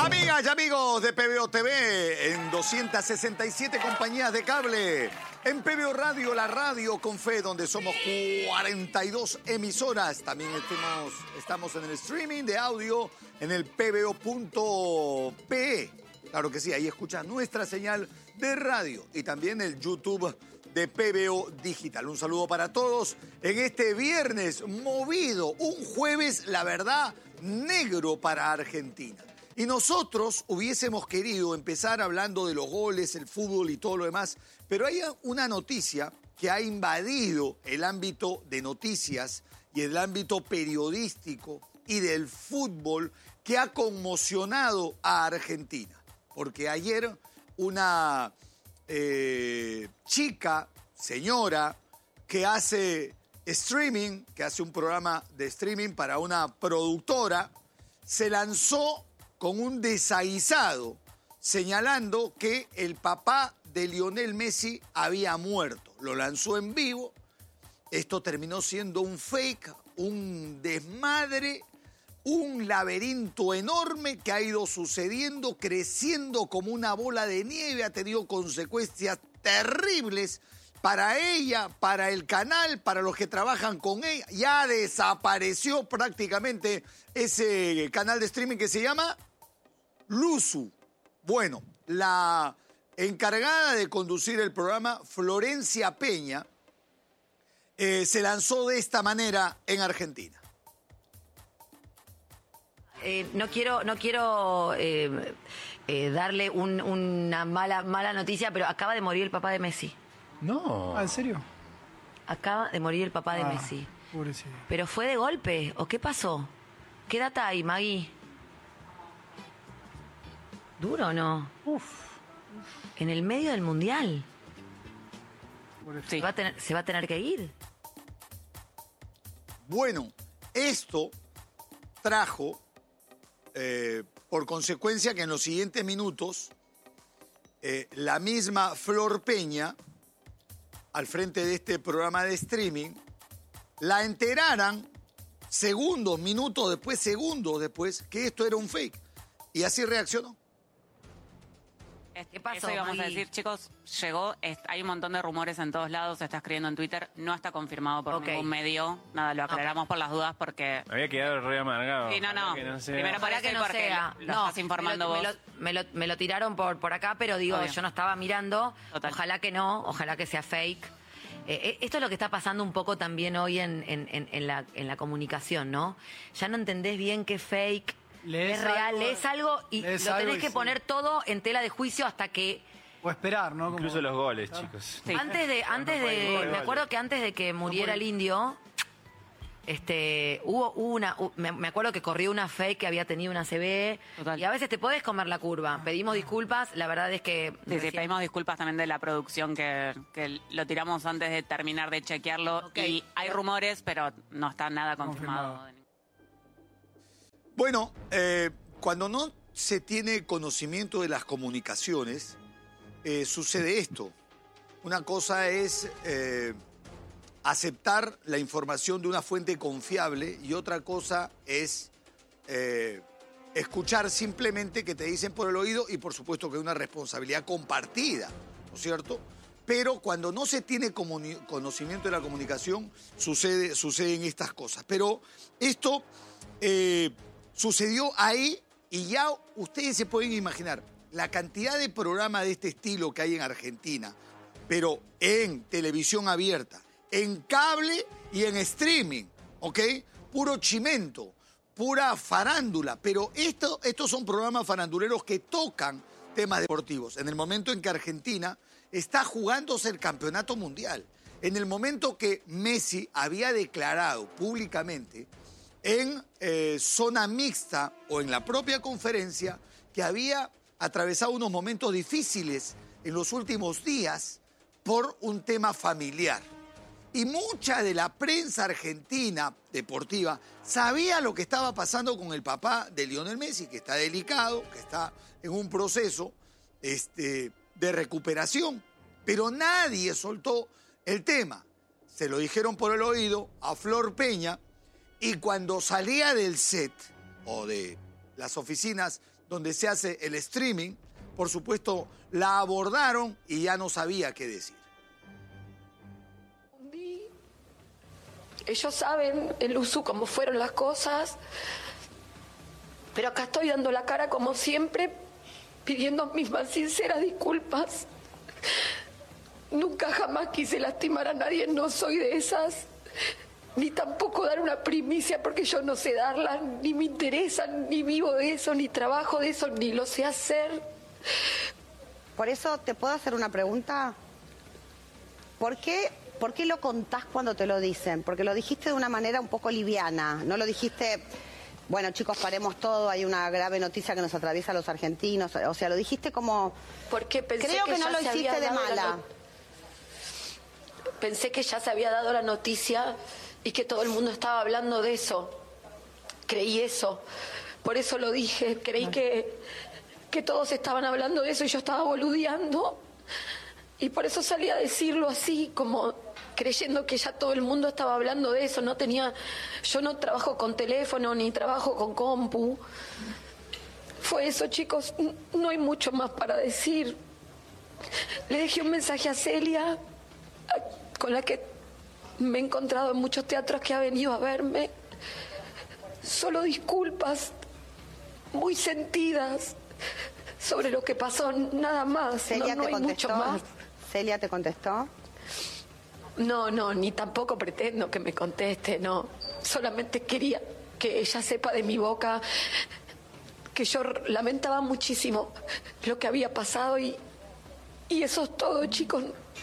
Amigas y amigos de PBO TV, en 267 compañías de cable, en PBO Radio, la radio con fe, donde somos 42 emisoras. También estamos en el streaming de audio en el pbo.pe. Claro que sí, ahí escuchas nuestra señal de radio y también el YouTube de PBO Digital. Un saludo para todos en este viernes movido, un jueves, la verdad, negro para Argentina. Y nosotros hubiésemos querido empezar hablando de los goles, el fútbol y todo lo demás, pero hay una noticia que ha invadido el ámbito de noticias y el ámbito periodístico y del fútbol que ha conmocionado a Argentina. Porque ayer una chica, señora, que hace streaming, que hace un programa de streaming para una productora, se lanzó con un desaguisado, señalando que el papá de Lionel Messi había muerto. Lo lanzó en vivo. Esto terminó siendo un fake, un desmadre, un laberinto enorme que ha ido sucediendo, creciendo como una bola de nieve, ha tenido consecuencias terribles para ella, para el canal, para los que trabajan con ella. Ya desapareció prácticamente ese canal de streaming que se llama Luzu. Bueno, la encargada de conducir el programa, Florencia Peña, se lanzó de esta manera en Argentina. No quiero darle una mala noticia, pero acaba de morir el papá de Messi. No. ¿En serio? Acaba de morir el papá de Messi. Pobrecito. ¿Pero fue de golpe o qué pasó? ¿Qué data hay, Maggie? ¿Duro o no? Uf. En el medio del Mundial. Pobrecito. Se va a tener que ir. Bueno, esto trajo, por consecuencia, que en los siguientes minutos, la misma Flor Peña, al frente de este programa de streaming, la enteraran segundos después, que esto era un fake. Y así reaccionó. ¿Qué pasó, Eso íbamos a Maggie? decir, chicos, hay un montón de rumores en todos lados, se está escribiendo en Twitter, no está confirmado por ningún medio, nada, lo aclaramos por las dudas porque... Había quedado re amargado. Sí, no. Que no sea. Primero Ojalá que no porque sea. lo estás informando vos. Me lo tiraron por acá, pero digo, Obvio. yo no estaba mirando. Total. Ojalá que no, ojalá que sea fake. Esto es lo que está pasando un poco también hoy en la comunicación, ¿no? Ya no entendés bien qué es fake, qué es real, lees algo y lo tenés que poner todo en tela de juicio hasta que... O esperar, ¿no? Como- Incluso los goles, chicos. Sí. Me acuerdo que antes de que muriera el indio, me acuerdo que corrió una fake que había tenido una CB. Total. Y a veces te podés comer la curva. Pedimos disculpas, la verdad es que... Sí, pedimos disculpas también de la producción que lo tiramos antes de terminar de chequearlo. Ok. Y hay rumores, pero no está nada confirmado. Bueno, cuando no se tiene conocimiento de las comunicaciones, sucede esto. Una cosa es aceptar la información de una fuente confiable y otra cosa es escuchar simplemente que te dicen por el oído y por supuesto que hay una responsabilidad compartida, ¿no es cierto? Pero cuando no se tiene conocimiento de la comunicación, suceden estas cosas. Pero esto sucedió ahí y ya ustedes se pueden imaginar la cantidad de programas de este estilo que hay en Argentina, pero en televisión abierta, en cable y en streaming, ¿ok? Puro chimento, pura farándula, pero estos son programas faranduleros que tocan temas deportivos. En el momento en que Argentina está jugándose el campeonato mundial, en el momento que Messi había declarado públicamente en zona mixta o en la propia conferencia que había atravesado unos momentos difíciles en los últimos días por un tema familiar. Y mucha de la prensa argentina deportiva sabía lo que estaba pasando con el papá de Lionel Messi, que está delicado, que está en un proceso de recuperación. Pero nadie soltó el tema. Se lo dijeron por el oído a Flor Peña y cuando salía del set o de las oficinas donde se hace el streaming, por supuesto, la abordaron y ya no sabía qué decir. Ellos saben, el Luzu, cómo fueron las cosas, pero acá estoy dando la cara como siempre, pidiendo mis más sinceras disculpas. Nunca jamás quise lastimar a nadie, no soy de esas, ni tampoco dar una primicia porque yo no sé darla, ni me interesa, ni vivo de eso, ni trabajo de eso, ni lo sé hacer. Por eso, ¿te puedo hacer una pregunta? ¿Por qué lo contás cuando te lo dicen? Porque lo dijiste de una manera un poco liviana, no lo dijiste, bueno chicos, paremos todo, hay una grave noticia que nos atraviesa a los argentinos, o sea, lo dijiste como... Porque pensé creo que no lo hiciste de mala. Pensé que ya se había dado la noticia y que todo el mundo estaba hablando de eso. Creí eso. Por eso lo dije. Creí que todos estaban hablando de eso y yo estaba boludeando. Y por eso salí a decirlo así, como creyendo que ya todo el mundo estaba hablando de eso. Yo no trabajo con teléfono ni trabajo con compu. Fue eso, chicos. No hay mucho más para decir. Le dejé un mensaje a Celia, con la que me he encontrado en muchos teatros que ha venido a verme. Solo disculpas muy sentidas sobre lo que pasó, nada más. ¿Celia no te hay contestó? mucho más. ¿Celia te contestó? No, ni tampoco pretendo que me conteste, no. Solamente quería que ella sepa de mi boca que yo lamentaba muchísimo lo que había pasado y eso es todo, chicos.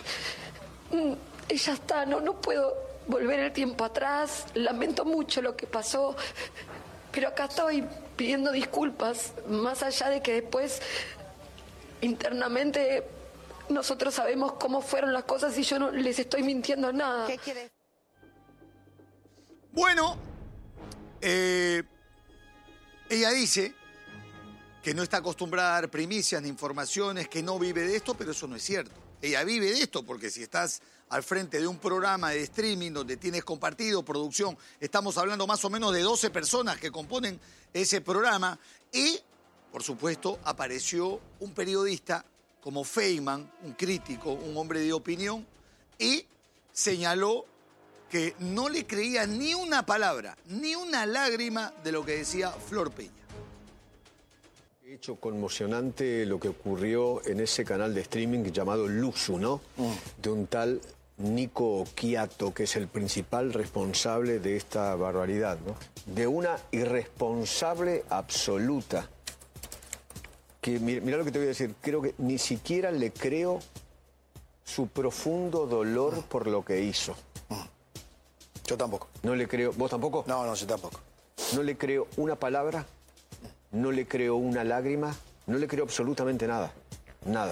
Ella está, no puedo volver el tiempo atrás, lamento mucho lo que pasó, pero acá estoy pidiendo disculpas, más allá de que después internamente nosotros sabemos cómo fueron las cosas y yo no les estoy mintiendo nada. ¿Qué quieres? Bueno, ella dice que no está acostumbrada a dar primicias ni informaciones, que no vive de esto, pero eso no es cierto. Ella vive de esto porque si estás al frente de un programa de streaming donde tienes compartido, producción, estamos hablando más o menos de 12 personas que componen ese programa y, por supuesto, apareció un periodista como Feynman, un crítico, un hombre de opinión, y señaló que no le creía ni una palabra, ni una lágrima de lo que decía Flor Peña. Hecho conmocionante lo que ocurrió en ese canal de streaming llamado Luzu, ¿no? De un tal Nico Quiato, que es el principal responsable de esta barbaridad, ¿no? De una irresponsable absoluta. Que mira lo que te voy a decir, creo que ni siquiera le creo su profundo dolor por lo que hizo. Yo tampoco. No le creo. ¿Vos tampoco? No, yo tampoco. No le creo una palabra. No le creo una lágrima, no le creo absolutamente nada. Nada.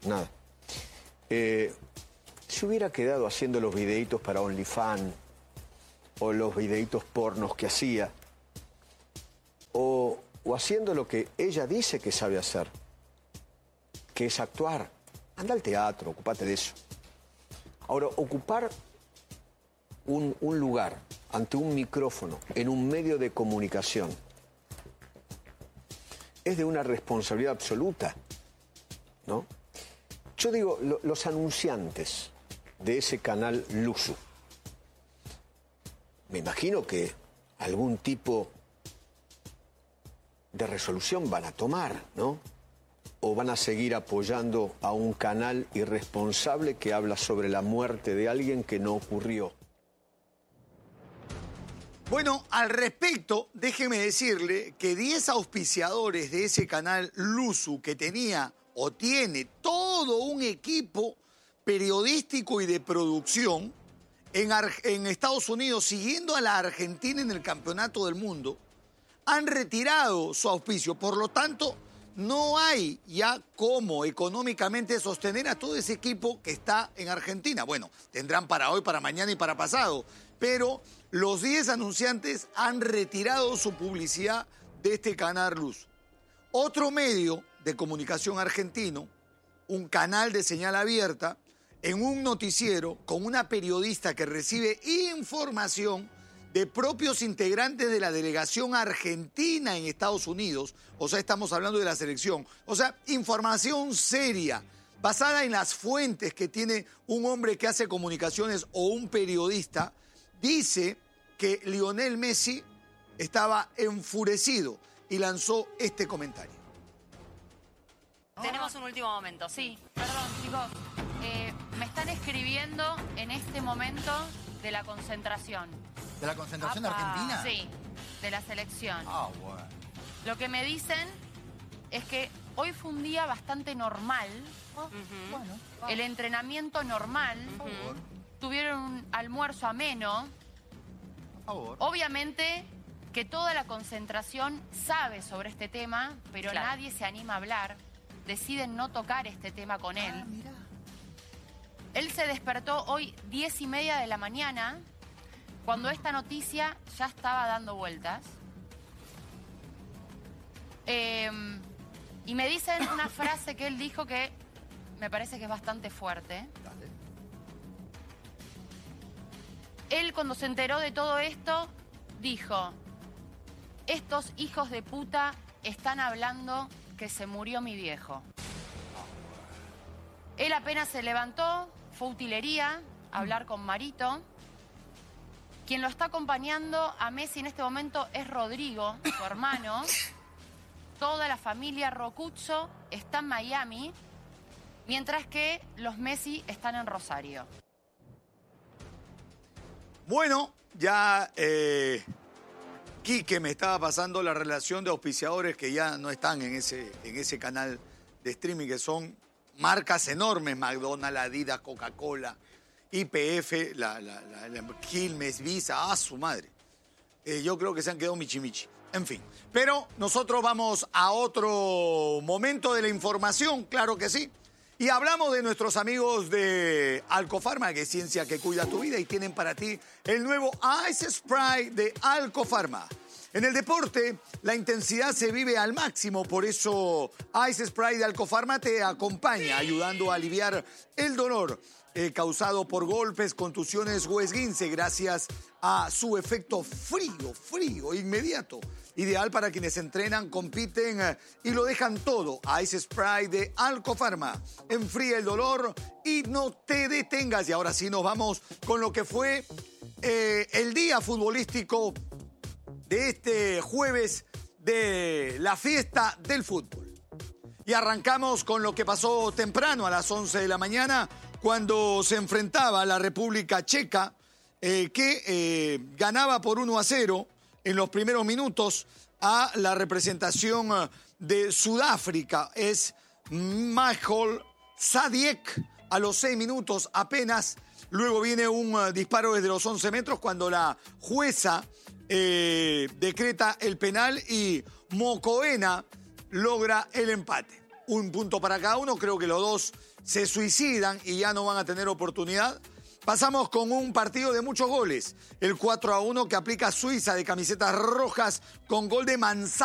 Si hubiera quedado haciendo los videitos para OnlyFans, o los videitos pornos que hacía, o haciendo lo que ella dice que sabe hacer, que es actuar, anda al teatro, ocupate de eso. Ahora, ocupar un lugar ante un micrófono, en un medio de comunicación, es de una responsabilidad absoluta, ¿no? Yo digo, los anunciantes de ese canal Luzu, me imagino que algún tipo de resolución van a tomar, ¿no? O van a seguir apoyando a un canal irresponsable que habla sobre la muerte de alguien que no ocurrió. Bueno, al respecto, déjeme decirle que 10 auspiciadores de ese canal Luzu, que tenía o tiene todo un equipo periodístico y de producción en Estados Unidos, siguiendo a la Argentina en el Campeonato del Mundo, han retirado su auspicio. Por lo tanto, no hay ya cómo económicamente sostener a todo ese equipo que está en Argentina. Bueno, tendrán para hoy, para mañana y para pasado, pero los 10 anunciantes han retirado su publicidad de este canal Luz. Otro medio de comunicación argentino, un canal de señal abierta, en un noticiero con una periodista que recibe información, de propios integrantes de la delegación argentina en Estados Unidos. O sea, estamos hablando de la selección. O sea, información seria, basada en las fuentes que tiene un hombre que hace comunicaciones o un periodista, dice que Lionel Messi estaba enfurecido y lanzó este comentario. Tenemos un último momento, sí. Perdón, chicos. Me están escribiendo en este momento de la concentración. ¿De la concentración de Argentina? Sí, de la selección. Ah, bueno. Lo que me dicen es que hoy fue un día bastante normal. Bueno. El entrenamiento normal. Tuvieron un almuerzo ameno. Obviamente que toda la concentración sabe sobre este tema, pero nadie se anima a hablar. Deciden no tocar este tema con él. Mirá. Él se despertó hoy 10:30 de la mañana, cuando esta noticia ya estaba dando vueltas. Y me dicen una frase que él dijo que me parece que es bastante fuerte. Dale. Él, cuando se enteró de todo esto, dijo: estos hijos de puta están hablando que se murió mi viejo. Él apenas se levantó, fue a utilería a hablar con Marito. Quien lo está acompañando a Messi en este momento es Rodrigo, su hermano. Toda la familia Rocuzzo está en Miami, mientras que los Messi están en Rosario. Bueno, ya Quique me estaba pasando la relación de auspiciadores que ya no están en ese canal de streaming, que son marcas enormes: McDonald's, Adidas, Coca-Cola, YPF, la Quilmes, Visa, ¡a su madre! Yo creo que se han quedado michi. En fin, pero nosotros vamos a otro momento de la información, claro que sí. Y hablamos de nuestros amigos de Alcofarma, que es ciencia que cuida tu vida, y tienen para ti el nuevo Ice Spray de Alcofarma. En el deporte, la intensidad se vive al máximo, por eso Ice Spray de Alcofarma te acompaña, ayudando a aliviar el dolor causado por golpes, contusiones o esguince, gracias a su efecto frío, inmediato. Ideal para quienes entrenan, compiten y lo dejan todo. Ice Spray de Alcofarma. Enfría el dolor y no te detengas. Y ahora sí nos vamos con lo que fue el día futbolístico de este jueves de la fiesta del fútbol. Y arrancamos con lo que pasó temprano a las 11 de la mañana, cuando se enfrentaba a la República Checa, que ganaba por 1-0 en los primeros minutos a la representación de Sudáfrica. Es Michael Sadiek a los 6 minutos apenas. Luego viene un disparo desde los 11 metros cuando la jueza decreta el penal y Mokoena logra el empate. 1 punto para cada uno. Creo que los dos se suicidan y ya no van a tener oportunidad. Pasamos con un partido de muchos goles. El 4-1 que aplica Suiza de camisetas rojas con gol de Manzano.